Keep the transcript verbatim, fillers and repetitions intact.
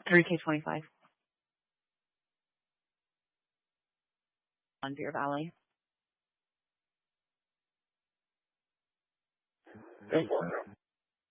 three K twenty-five on Beer Valley. Good morning.